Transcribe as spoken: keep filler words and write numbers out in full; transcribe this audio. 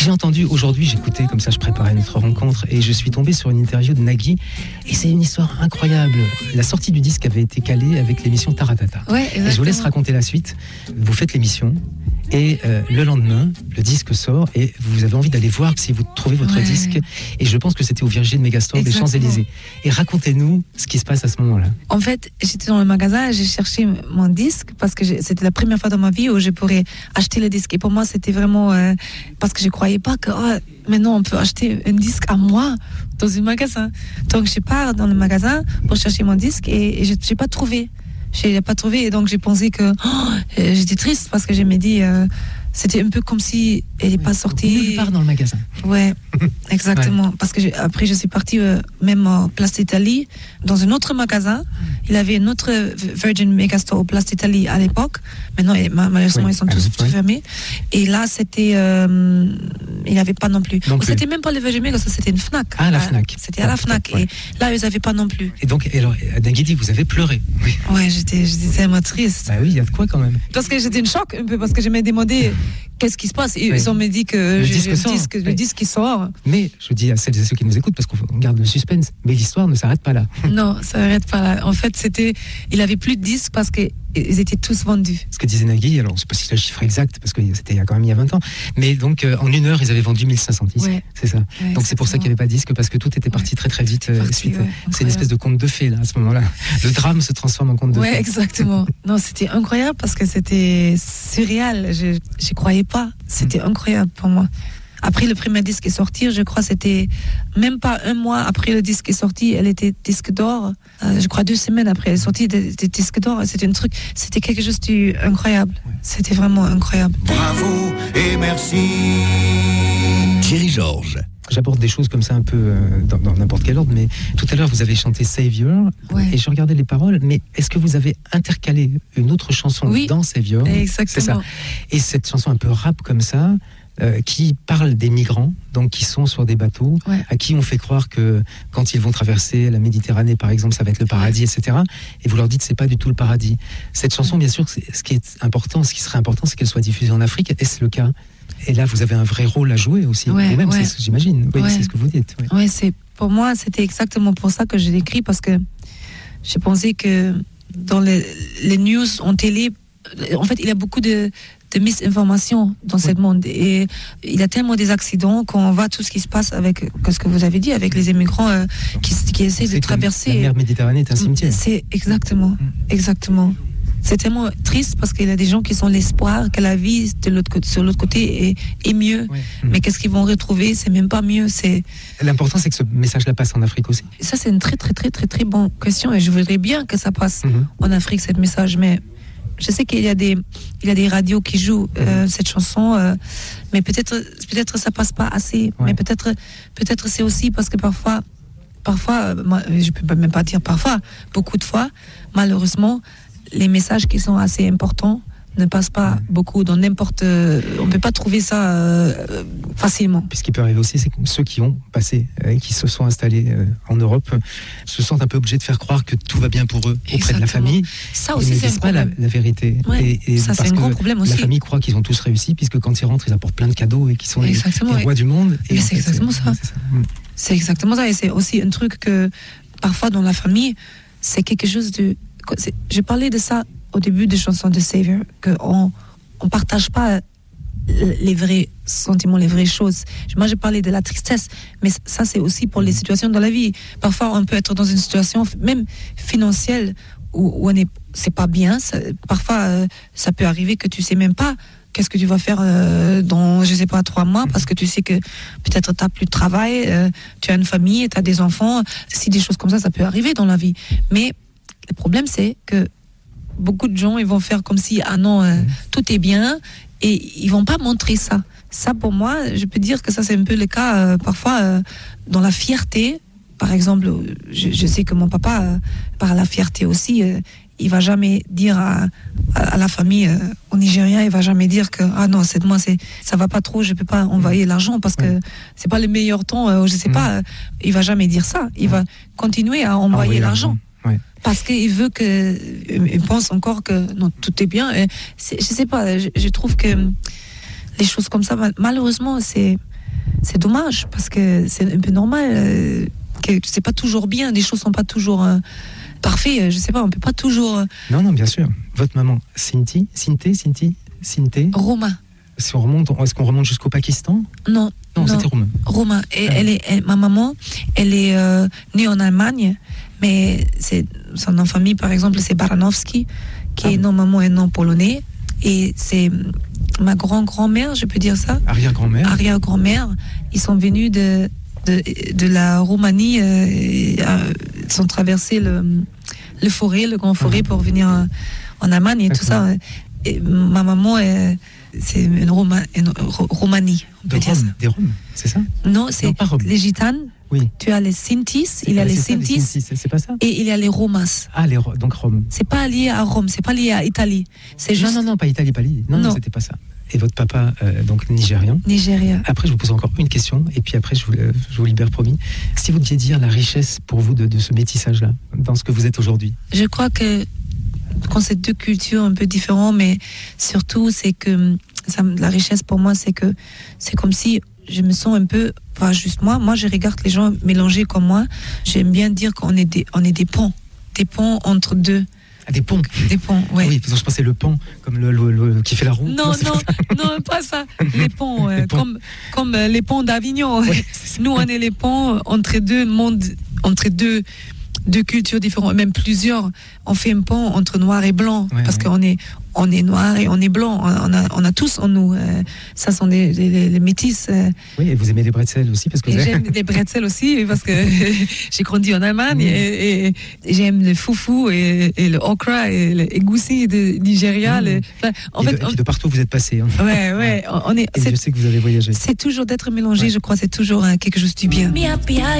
J'ai entendu aujourd'hui, j'écoutais comme ça, je préparais notre rencontre et je suis tombé sur une interview de Nagui et c'est une histoire incroyable. La sortie du disque avait été calée avec l'émission Taratata. Ouais, et je vous laisse raconter la suite. Vous faites l'émission et euh, le lendemain, le disque sort et vous avez envie d'aller voir si vous trouvez votre ouais. disque. Et je pense que c'était au Virgin Megastore des Champs-Élysées. Et racontez-nous ce qui se passe à ce moment-là. En fait, j'étais dans le magasin et j'ai cherché mon disque parce que c'était la première fois dans ma vie où je pourrais acheter le disque. Et pour moi, c'était vraiment euh, parce que je croyais pas que oh, maintenant on peut acheter un disque à moi dans un magasin. Donc je pars dans le magasin pour chercher mon disque et, et je n'ai pas trouvé. Je n'ai pas trouvé et donc j'ai pensé que oh, j'étais triste parce que je me dis euh, c'était un peu comme si elle n'est ouais, pas sortie. Je pars dans le magasin. Ouais, exactement. Ouais. Parce que j'ai, après je suis partie euh, même en Place d'Italie dans un autre magasin. Il avait une autre Virgin Megastore au Place d'Italie à l'époque. Maintenant, malheureusement, oui. ils sont tous ah, fermés. Et là, c'était, euh, il n'avait pas non plus. Donc, c'était même pas le Virgin Megastore, c'était une Fnac. Ah, la Fnac. C'était à la Fnac. Ouais. Et là, ils n'avaient pas non plus. Et donc, alors, Nagui dit, vous avez pleuré. Oui. Ouais, j'étais, j'étais tellement triste. Bah oui, il y a de quoi quand même. Parce que j'étais en choc un peu, parce que je me demandais qu'est-ce qui se passe. Et oui. Ils ont me dit que le j'ai, disque, le, sort. disque, le disque qui sort. Mais je dis à celles et ceux qui nous écoutent, parce qu'on garde le suspense, mais l'histoire ne s'arrête pas là. Non, ça n'arrête pas là. En fait, c'était, il avait plus de disques parce que ils étaient tous vendus. Ce que disait Nagui, alors je ne sais pas si c'est le chiffre exact, parce que c'était il y a quand même il y a vingt ans, mais donc euh, en une heure, ils avaient vendu mille cinq cents disques, ouais. c'est ça. Ouais, donc c'est pour ça qu'il n'y avait pas de disque, parce que tout était parti ouais. très très vite. Euh, suite. Ouais, c'est une espèce de conte de fées, là, à ce moment-là. Le drame se transforme en conte de ouais, fées. Oui, exactement. Non, c'était incroyable, parce que c'était surréal. Je n'y croyais pas. C'était mmh. incroyable pour moi. Après le premier disque est sorti, je crois c'était même pas un mois après le disque est sorti, elle était disque d'or. Euh, je crois deux semaines après elle est sortie des, des disques d'or. C'était un truc, c'était quelque chose d'incroyable. C'était vraiment incroyable. Bravo et merci. Thierry Georges. J'aborde des choses comme ça un peu euh, dans, dans n'importe quel ordre, mais tout à l'heure vous avez chanté Savior ouais. et je regardais les paroles, mais est-ce que vous avez intercalé une autre chanson oui, dans Savior ? Exactement. C'est ça. Et cette chanson un peu rap comme ça, Euh, qui parle des migrants, donc qui sont sur des bateaux, ouais. à qui on fait croire que quand ils vont traverser la Méditerranée, par exemple, ça va être le paradis, ouais. et cetera. Et vous leur dites c'est pas du tout le paradis. Cette chanson, bien sûr, c'est, ce qui est important, ce qui serait important, c'est qu'elle soit diffusée en Afrique. Est-ce le cas ? Et là, vous avez un vrai rôle à jouer aussi, ouais, vous-même, ouais. c'est ce que j'imagine. Oui, ouais. c'est ce que vous dites. Oui, ouais, c'est pour moi, c'était exactement pour ça que je l'ai écrit, parce que j'ai pensé que dans les, les news en télé, en fait, il y a beaucoup de de misinformation dans oui. ce monde et il y a tellement des accidents qu'on voit tout ce qui se passe avec ce que vous avez dit avec les immigrants euh, qui, qui essaient de traverser la mer Méditerranée est un cimetière. C'est exactement, exactement. C'est tellement triste parce qu'il y a des gens qui sont l'espoir que la vie de l'autre côté, sur l'autre côté est, est mieux. Oui. Mais qu'est-ce qu'ils vont retrouver ? C'est même pas mieux. C'est... L'important, c'est que ce message-là passe en Afrique aussi. Ça, c'est une très, très, très, très, très bonne question et je voudrais bien que ça passe mm-hmm. en Afrique, ce message. Mais je sais qu'il y a des, il y a des radios qui jouent euh, cette chanson, euh, mais peut-être, peut-être ça passe pas assez. Ouais. Mais peut-être, peut-être c'est aussi parce que parfois, parfois, moi, je peux même pas dire parfois, beaucoup de fois, malheureusement, les messages qui sont assez importants ne passent pas ouais. beaucoup dans n'importe. Euh, on peut pas trouver ça euh, facilement. Puis ce qui peut arriver aussi, c'est que ceux qui ont passé, euh, qui se sont installés euh, en Europe, se sentent un peu obligés de faire croire que tout va bien pour eux auprès Exactement. de la famille. Ça aussi, c'est un pas la, la vérité. Ouais, et, et ça, c'est un grand problème aussi. La famille croit qu'ils ont tous réussi, puisque quand ils rentrent, ils apportent plein de cadeaux et qu'ils sont les, les rois du monde. Et Mais c'est fait, exactement c'est, ça. C'est, ça. c'est exactement ça. Et c'est aussi un truc que parfois dans la famille, c'est quelque chose de. C'est, je parlais de ça au début des chansons de Savior, qu'on on partage pas les vrais sentiments, les vraies choses. Moi, je parlais de la tristesse, mais ça, c'est aussi pour les situations dans la vie. Parfois, on peut être dans une situation, même financière, où, où on est, c'est pas bien. Ça, parfois, euh, ça peut arriver que tu sais même pas qu'est-ce que tu vas faire euh, dans, je sais pas, trois mois, parce que tu sais que peut-être t'as plus de travail, euh, tu as une famille, tu as des enfants. Si des choses comme ça, ça peut arriver dans la vie. Mais le problème, c'est que beaucoup de gens, ils vont faire comme si, ah non, euh, tout est bien, et ils vont pas montrer ça. Ça, pour moi, je peux dire que ça, c'est un peu le cas, euh, parfois, euh, dans la fierté. Par exemple, je, je sais que mon papa, euh, par la fierté aussi, euh, il va jamais dire à, à, à la famille euh, au Nigeria, il va jamais dire que, ah non, c'est moi, c'est, ça va pas trop, je peux pas envoyer l'argent parce que c'est pas le meilleur temps, euh, je sais mmh. pas, euh, il va jamais dire ça. Il mmh. va continuer à envoyer, envoyer l'argent. l'argent. Ouais. Parce qu'il veut que, il pense encore que non, tout est bien. Et c'est, je sais pas, je, je trouve que les choses comme ça, malheureusement, c'est, c'est dommage parce que c'est un peu normal euh, que c'est pas toujours bien, les choses sont pas toujours euh, parfaites. Je sais pas, on peut pas toujours. Euh... Non, non, bien sûr. Votre maman, Cinti, Cinti, Cinti, Cinti. Roma. Si on remonte, est-ce qu'on remonte jusqu'au Pakistan ? Non. Non, non, c'était Roma. Roma. Et ah. elle est, elle, ma maman, elle est euh, née en Allemagne, mais c'est, son nom de famille, par exemple, c'est Baranowski, qui ah. est normalement un nom polonais. Et c'est ma grand-grand-mère, je peux dire ça. Arrière-grand-mère. Arrière-grand-mère. Ils sont venus de, de, de la Roumanie. Euh, et, euh, ils sont traversés le, le forêt, le grand forêt, ah. pour venir euh, en Allemagne et D'accord. tout ça. Et ma maman est... C'est une, Roma, une Romanie, on peut de dire Rome, ça. Des Roms, c'est ça ? Non, c'est non, les gitanes. Oui. Tu as les Sintis, il y a les Sintis. C'est, c'est pas ça ? Et il y a les Romas. Ah, les, donc Rome. C'est pas lié à Rome, c'est pas lié à Italie. C'est juste... Non, non, non, pas Italie, pas Italie. Non, non, non, c'était pas ça. Et votre papa, euh, donc nigérian. Nigéria. Après, je vous pose encore une question, et puis après, je vous, je vous libère, promis. Si vous deviez dire la richesse pour vous de, de ce métissage-là, dans ce que vous êtes aujourd'hui ? Je crois que quand c'est deux cultures un peu différentes, mais surtout, c'est que ça, la richesse pour moi, c'est que c'est comme si je me sens un peu, pas juste moi, moi je regarde les gens mélangés comme moi, j'aime bien dire qu'on est des, on est des ponts, des ponts entre deux. Ah, des ponts. Des ponts, ouais. Ah oui, parce que je pensais le pont, comme le, le, le qui fait la roue. Non, non, non, non, pas ça. Les ponts, euh, les ponts. comme, comme euh, les ponts d'Avignon. Ouais, nous, on est les ponts entre deux mondes, entre deux, deux cultures différentes, même plusieurs. On fait un pont entre noir et blanc, ouais, parce ouais. qu'on est, on est noir et on est blanc. On a, on a tous en nous. Euh, ça sont les, les, les métis. Euh. Oui, et vous aimez les bretzels aussi, parce que et vous avez... j'aime les bretzels aussi, parce que j'ai grandi en Allemagne, mmh. et, et, et j'aime le foufou et, et le okra et le egusi de Nigeria. Mmh. Le, enfin, en et, fait, de, on... et puis de partout vous êtes passé. Hein. Ouais, ouais. On est, et je sais que vous avez voyagé. C'est toujours d'être mélangé, ouais. Je crois, c'est toujours hein, quelque chose du bien.